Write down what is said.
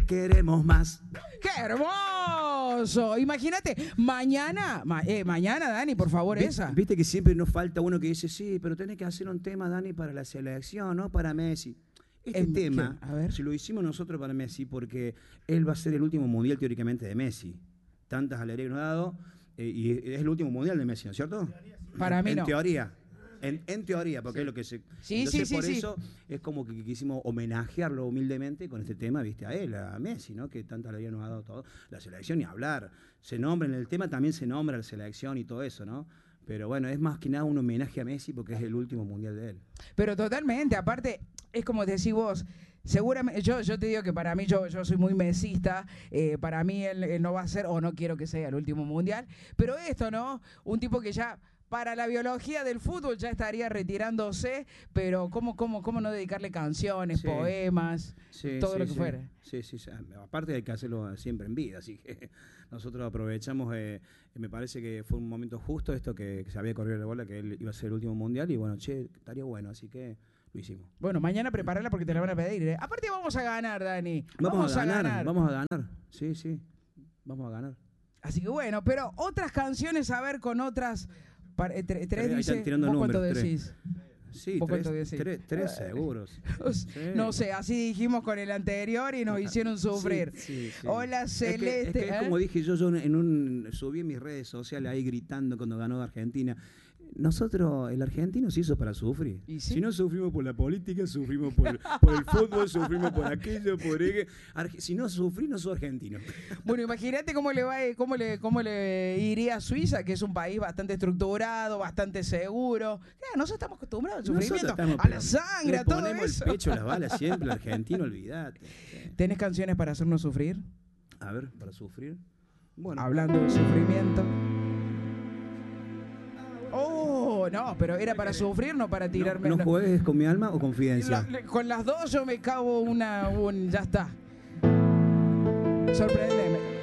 te queremos más. ¡Qué hermoso! Imagínate, mañana, Dani, por favor, esa. Viste que siempre nos falta uno que dice, sí, pero tenés que hacer un tema, Dani, para la selección, no para Messi. Este tema, a ver. si lo hicimos nosotros para Messi, porque él va a ser el último mundial teóricamente de Messi. Tantas alegrías que nos ha dado, y es el último mundial de Messi, ¿no es cierto? Para mí no. En teoría. En teoría, porque es lo que se... Sí, entonces, sí, por sí, eso es como que quisimos homenajearlo humildemente con este tema, viste, a él, a Messi, ¿no? Que tanta alegría nos ha dado todo. La selección, ni hablar. Se nombra en el tema, también se nombra la selección y todo eso, ¿no? Pero bueno, es más que nada un homenaje a Messi porque es el último mundial de él. Pero totalmente, aparte, es como decís vos, seguramente, yo te digo que para mí, yo soy muy mesista, para mí él no va a ser, o no quiero que sea el último mundial, pero esto, ¿no? Un tipo que ya... Para la biología del fútbol ya estaría retirándose, pero ¿cómo no dedicarle canciones, Sí. poemas, Sí, todo sí, lo que sí. fuera? Sí. Aparte hay que hacerlo siempre en vida, así que nosotros aprovechamos, me parece que fue un momento justo esto que se había corrido la bola, que él iba a ser el último mundial y bueno, estaría bueno, así que lo hicimos. Bueno, mañana prepararla porque te la van a pedir, ¿eh? Aparte vamos a ganar, Dani. Vamos a ganar. Sí, vamos a ganar. Así que bueno, pero otras canciones, a ver, con otras... Ahí tres dice, están tirando ¿vos cuánto números, decís? Sí, ¿Vos cuánto decís? tres seguros. Sí. No sé, así dijimos con el anterior y nos hicieron sufrir. Sí. Hola, Celeste. Es como dije yo subí en mis redes sociales ahí gritando cuando ganó Argentina. Nosotros, el argentino se hizo para sufrir. ¿Y sí? Si no sufrimos por la política, sufrimos por el fútbol, sufrimos por aquello, por ello. Si no sufrí, no soy argentino. Bueno, imagínate cómo le iría a Suiza, que es un país bastante estructurado, bastante seguro. Nosotros estamos acostumbrados al sufrimiento, a la sangre, a todo eso. Le ponemos el pecho a las balas siempre, el argentino, olvídate. ¿Tenés canciones para hacernos sufrir? A ver, para sufrir. Bueno. Hablando de sufrimiento. Oh, no, pero era para sufrir, no para tirarme. ¿No juegues con mi alma o confidencia? Con las dos yo me cago ya está. Sorprendeme.